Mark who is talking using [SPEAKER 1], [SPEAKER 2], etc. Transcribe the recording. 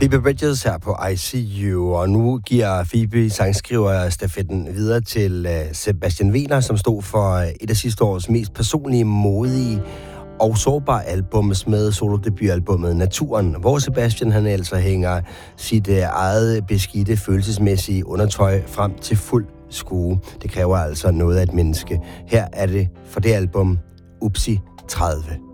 [SPEAKER 1] Phoebe Bridgers her på ICU, og nu giver Phoebe sangskriver stafetten videre til Sebastian Wehner, som stod for et af sidste års mest personlige, modige og sårbare albums med solodebutalbummet Naturen, hvor Sebastian han altså hænger sit eget beskidte følelsesmæssige undertøj frem til fuld skue. Det kræver altså noget af et menneske. Her er det for det album Upsi 30.